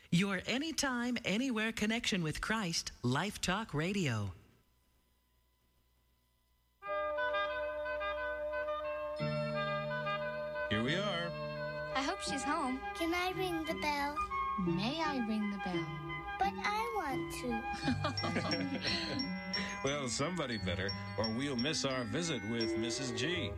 Your anytime, anywhere connection with Christ, Life Talk Radio. Here we are. I hope she's home. Can I ring the bell? May I ring the bell? But I want to. Well, somebody better, or we'll miss our visit with Mrs. G.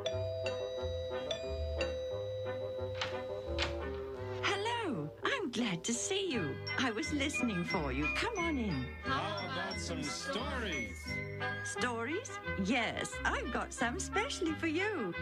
Hello. I'm glad to see you. I was listening for you. Come on in. How about some stories? Stories? Yes, I've got some specially for you.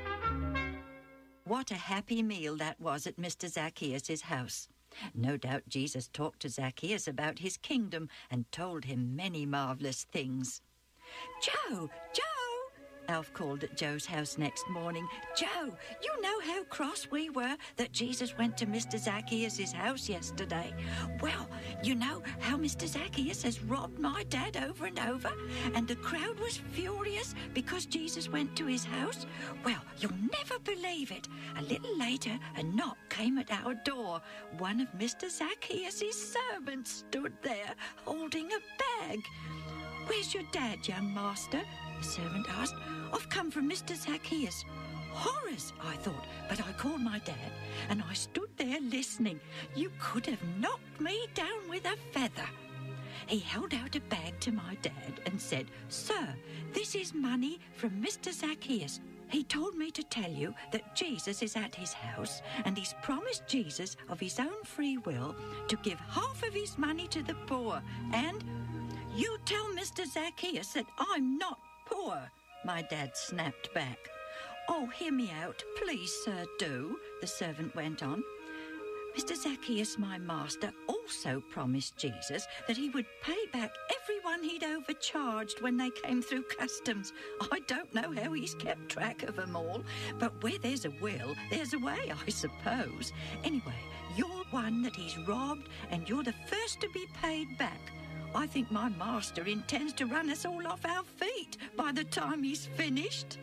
What a happy meal that was at Mr. Zacchaeus' house. No doubt Jesus talked to Zacchaeus about his kingdom and told him many marvelous things. Joe! Joe! Alf called at Joe's house next morning. Joe, you know how cross we were that Jesus went to Mr. Zacchaeus' house yesterday? Well, you know how Mr. Zacchaeus has robbed my dad over and over, and the crowd was furious because Jesus went to his house? Well, you'll never believe it. A little later, a knock came at our door. One of Mr. Zacchaeus' servants stood there holding a bag. Where's your dad, young master? The servant asked. I've come from Mr. Zacchaeus. Horrors, I thought, but I called my dad and I stood there listening. You could have knocked me down with a feather. He held out a bag to my dad and said, Sir, this is money from Mr. Zacchaeus. He told me to tell you that Jesus is at his house and he's promised Jesus of his own free will to give half of his money to the poor. And you tell Mr. Zacchaeus that I'm not poor, my dad snapped back. Oh, hear me out, please, sir, do, the servant went on. Mr. Zacchaeus, my master, also promised Jesus that he would pay back everyone he'd overcharged when they came through customs. I don't know how he's kept track of them all, but where there's a will, there's a way, I suppose. Anyway, you're one that he's robbed, and you're the first to be paid back. I think my master intends to run us all off our feet by the time he's finished.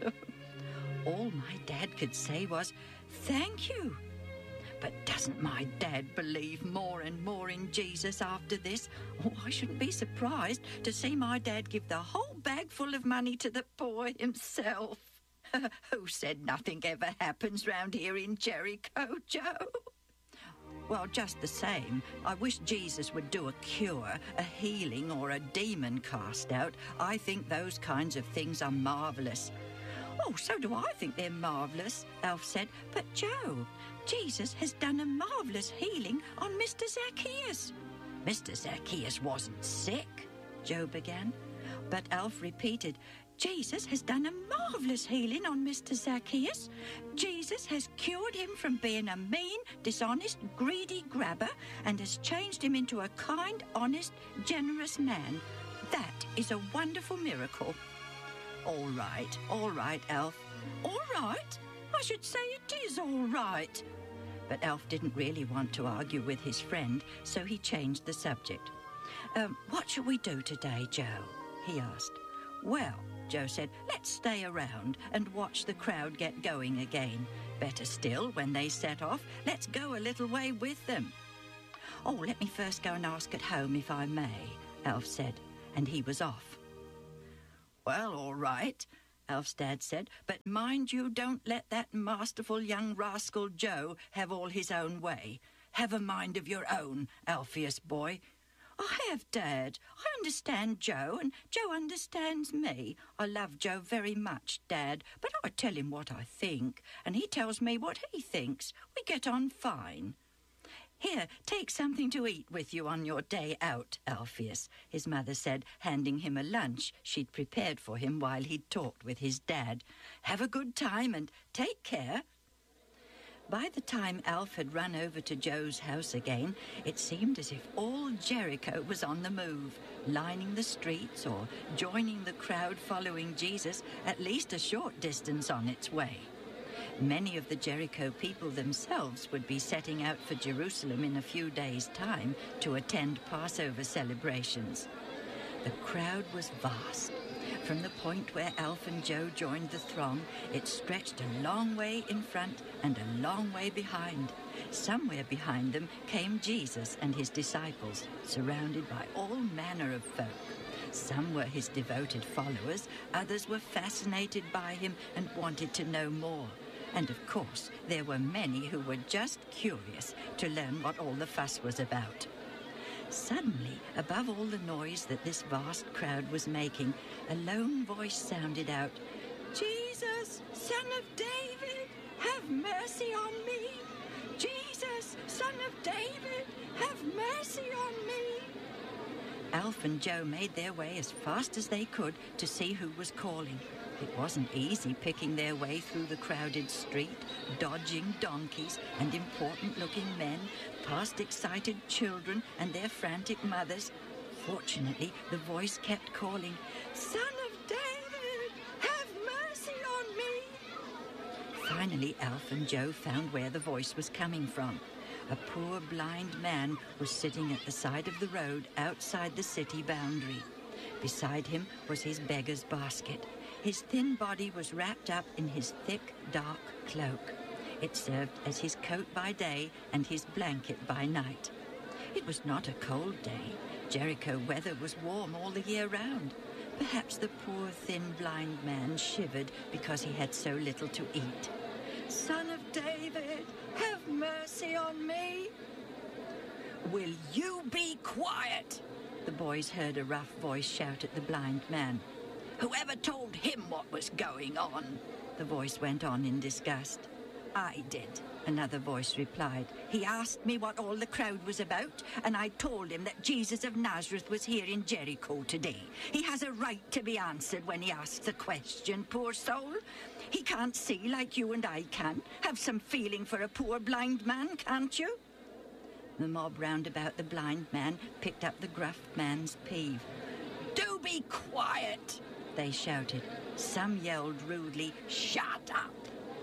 All my dad could say was, thank you. But doesn't my dad believe more and more in Jesus after this? Oh, I shouldn't be surprised to see my dad give the whole bag full of money to the poor himself. Who said nothing ever happens round here in Jericho, Joe? Well, just the same, I wish Jesus would do a cure, a healing, or a demon cast out. I think those kinds of things are marvellous. Oh, so do I think they're marvellous, Alf said. But, Joe, Jesus has done a marvellous healing on Mr. Zacchaeus. Mr. Zacchaeus wasn't sick, Joe began. But Alf repeated, Jesus has done a marvellous healing on Mr. Zacchaeus. Jesus has cured him from being a mean, dishonest, greedy grabber and has changed him into a kind, honest, generous man. That is a wonderful miracle. All right, Alf. All right? I should say it is all right. But Alf didn't really want to argue with his friend, so he changed the subject. What shall we do today, Joe? He asked. Well, Joe said, let's stay around and watch the crowd get going again. Better still, when they set off, let's go a little way with them. Oh, let me first go and ask at home if I may, Alf said, and he was off. Well, all right, Alf's dad said, but mind you don't let that masterful young rascal Joe have all his own way. Have a mind of your own, Alpheus boy. I have, Dad. I understand Joe, and Joe understands me. I love Joe very much, Dad, but I tell him what I think, and he tells me what he thinks. We get on fine. Here, take something to eat with you on your day out, Alpheus, his mother said, handing him a lunch she'd prepared for him while he'd talked with his dad. Have a good time and take care. By the time Alf had run over to Joe's house again, it seemed as if all Jericho was on the move, lining the streets or joining the crowd following Jesus at least a short distance on its way. Many of the Jericho people themselves would be setting out for Jerusalem in a few days' time to attend Passover celebrations. The crowd was vast. From the point where Alf and Joe joined the throng, it stretched a long way in front and a long way behind. Somewhere behind them came Jesus and his disciples, surrounded by all manner of folk. Some were his devoted followers, others were fascinated by him and wanted to know more. And of course, there were many who were just curious to learn what all the fuss was about. Suddenly, above all the noise that this vast crowd was making, a lone voice sounded out, "Jesus, Son of David, have mercy on me! Jesus, Son of David, have mercy on me!" Alf and Joe made their way as fast as they could to see who was calling. It wasn't easy picking their way through the crowded street, dodging donkeys and important-looking men, past excited children and their frantic mothers. Fortunately, the voice kept calling, "Son of David, have mercy on me!" Finally, Alf and Joe found where the voice was coming from. A poor blind man was sitting at the side of the road outside the city boundary. Beside him was his beggar's basket. His thin body was wrapped up in his thick, dark cloak. It served as his coat by day and his blanket by night. It was not a cold day. Jericho weather was warm all the year round. Perhaps the poor, thin, blind man shivered because he had so little to eat. "Son of David, have mercy on me!" "Will you be quiet?" The boys heard a rough voice shout at the blind man. "Whoever told him what was going on?" The voice went on in disgust. "I did," another voice replied. "He asked me what all the crowd was about, and I told him that Jesus of Nazareth was here in Jericho today. He has a right to be answered when he asks a question, poor soul. He can't see like you and I can. Have some feeling for a poor blind man, can't you?" The mob round about the blind man picked up the gruff man's peeve. "Do be quiet!" they shouted. Some yelled rudely, "Shut up!"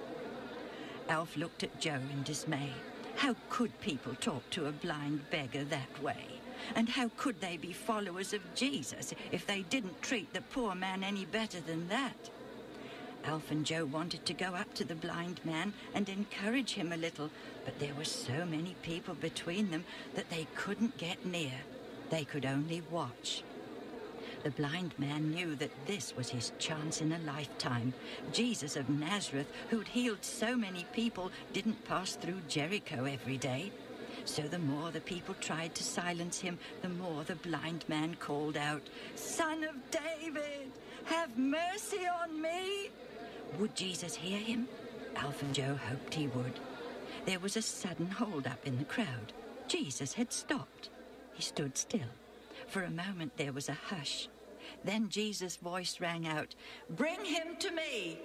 Alf looked at Joe in dismay. How could people talk to a blind beggar that way? And how could they be followers of Jesus if they didn't treat the poor man any better than that? Alf and Joe wanted to go up to the blind man and encourage him a little, but there were so many people between them that they couldn't get near. They could only watch. The blind man knew that this was his chance in a lifetime. Jesus of Nazareth, who'd healed so many people, didn't pass through Jericho every day. So the more the people tried to silence him, the more the blind man called out, "Son of David, have mercy on me!" Would Jesus hear him? Alf and Joe hoped he would. There was a sudden hold-up in the crowd. Jesus had stopped. He stood still. For a moment there was a hush. Then Jesus' voice rang out, "Bring him to me!"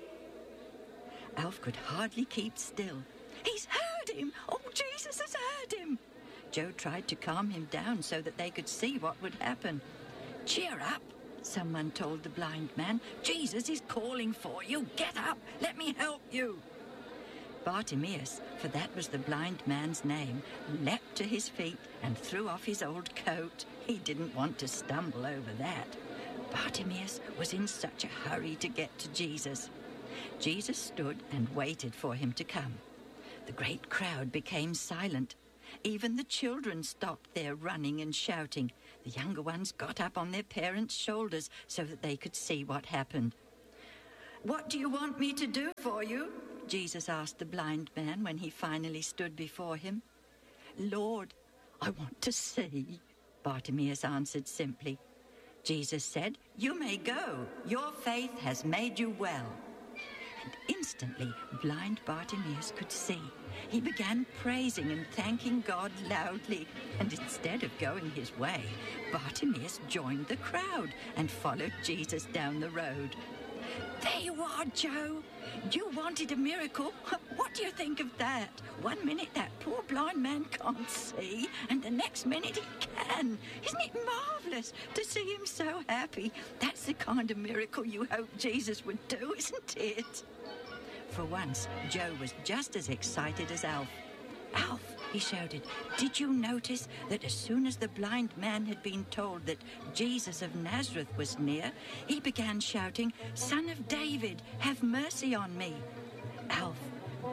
Alf could hardly keep still. "He's heard him! Oh, Jesus has heard him!" Joe tried to calm him down so that they could see what would happen. "Cheer up," someone told the blind man. "Jesus is calling for you. Get up. Let me help you." Bartimaeus, for that was the blind man's name, leapt to his feet and threw off his old coat. He didn't want to stumble over that. Bartimaeus was in such a hurry to get to Jesus. Jesus stood and waited for him to come. The great crowd became silent. Even the children stopped their running and shouting. The younger ones got up on their parents' shoulders so that they could see what happened. "What do you want me to do for you?" Jesus asked the blind man when he finally stood before him. "Lord, I want to see," Bartimaeus answered simply. Jesus said, "You may go. Your faith has made you well." And instantly, blind Bartimaeus could see. He began praising and thanking God loudly, and instead of going his way, Bartimaeus joined the crowd and followed Jesus down the road. "There you are, Joe. You wanted a miracle. What do you think of that? 1 minute that poor blind man can't see, and the next minute he can. Isn't it marvellous to see him so happy? That's the kind of miracle you hope Jesus would do, isn't it?" For once, Joe was just as excited as Alf. "Alf," he shouted, "did you notice that as soon as the blind man had been told that Jesus of Nazareth was near, he began shouting, 'Son of David, have mercy on me'?" Alf,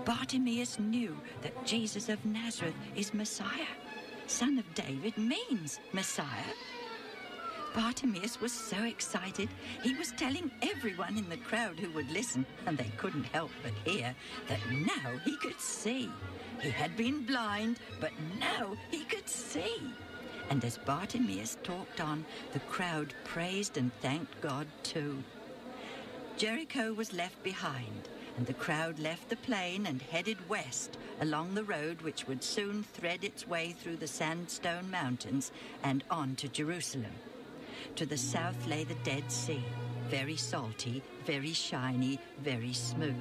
Bartimaeus knew that Jesus of Nazareth is Messiah. Son of David means Messiah. Bartimaeus was so excited, he was telling everyone in the crowd who would listen, and they couldn't help but hear, that now he could see. He had been blind, but now he could see. And as Bartimaeus talked on, the crowd praised and thanked God too. Jericho was left behind, and the crowd left the plain and headed west along the road which would soon thread its way through the sandstone mountains and on to Jerusalem. To the south lay the Dead Sea, very salty, very shiny, very smooth.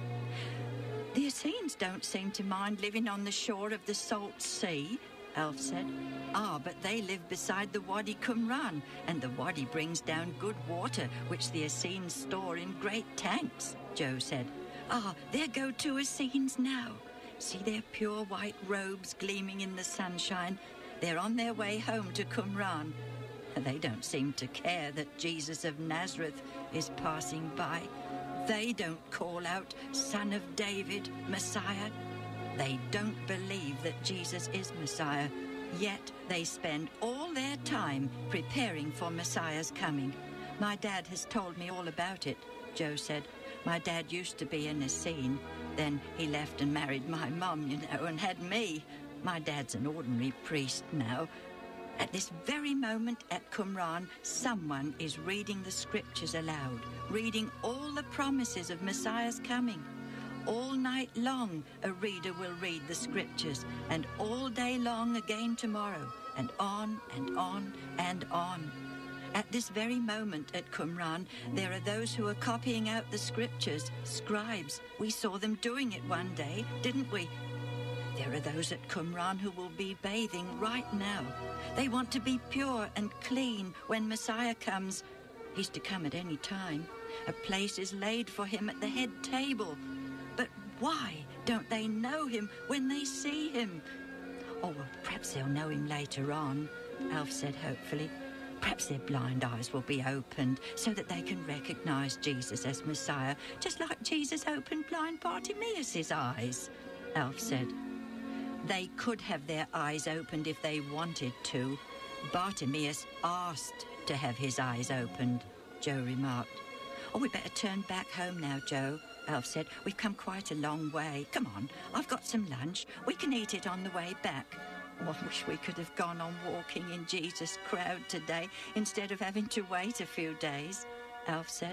The Essenes don't seem to mind living on the shore of the salt sea, Alf said. But they live beside the Wadi Qumran, and the Wadi brings down good water, which the Essenes store in great tanks, Joe said. There go two Essenes now. See their pure white robes gleaming in the sunshine? They're on their way home to Qumran. They don't seem to care that Jesus of Nazareth is passing by. They don't call out, Son of David, Messiah. They don't believe that Jesus is Messiah, yet they spend all their time preparing for Messiah's coming. My dad has told me all about it, Joe said. My dad used to be an Essene. Then he left and married my mum, and had me. My dad's an ordinary priest now. At this very moment at Qumran, someone is reading the scriptures aloud, reading all the promises of Messiah's coming. All night long, a reader will read the scriptures, and all day long again tomorrow, and on and on and on. At this very moment at Qumran, there are those who are copying out the scriptures, scribes. We saw them doing it one day, didn't we? There are those at Qumran who will be bathing right now. They want to be pure and clean when Messiah comes. He's to come at any time. A place is laid for him at the head table. But why don't they know him when they see him? Well, perhaps they'll know him later on, Alf said hopefully. Perhaps their blind eyes will be opened so that they can recognize Jesus as Messiah, just like Jesus opened blind Bartimaeus' eyes, Alf said. They could have their eyes opened if they wanted to. Bartimaeus asked to have his eyes opened, Joe remarked. We'd better turn back home now, Joe, Alf said. We've come quite a long way. Come on, I've got some lunch. We can eat it on the way back. I wish we could have gone on walking in Jesus' crowd today instead of having to wait a few days, Alf said.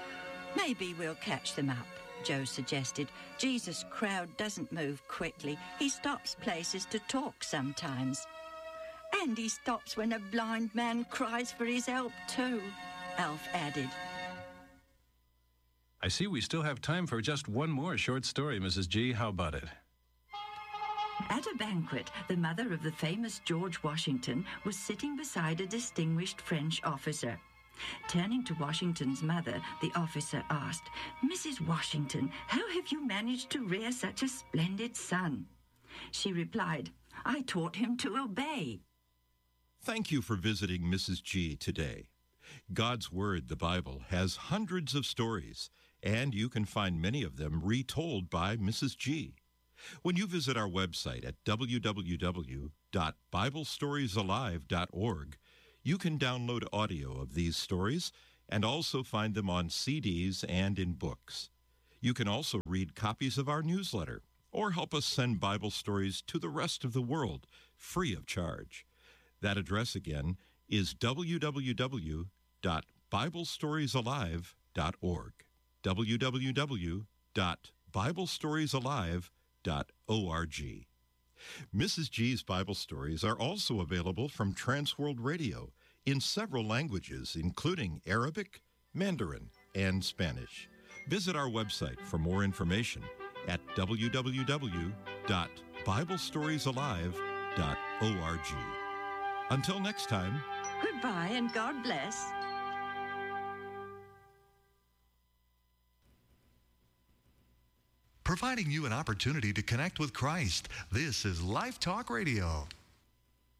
Maybe we'll catch them up, Joe suggested. Jesus' crowd doesn't move quickly. He stops places to talk sometimes. And he stops when a blind man cries for his help too, Alf added. I see we still have time for just one more short story, Mrs. G. How about it? At a banquet, the mother of the famous George Washington was sitting beside a distinguished French officer. Turning to Washington's mother, the officer asked, Mrs. Washington, how have you managed to rear such a splendid son? She replied, I taught him to obey. Thank you for visiting Mrs. G today. God's Word, the Bible, has hundreds of stories, and you can find many of them retold by Mrs. G. When you visit our website at www.biblestoriesalive.org, you can download audio of these stories and also find them on CDs and in books. You can also read copies of our newsletter or help us send Bible stories to the rest of the world free of charge. That address again is www.biblestoriesalive.org. www.biblestoriesalive.org. Mrs. G's Bible stories are also available from Transworld Radio in several languages, including Arabic, Mandarin, and Spanish. Visit our website for more information at www.biblestoriesalive.org. Until next time, Goodbye and God bless. Providing you an opportunity to connect with Christ. This is Life Talk Radio.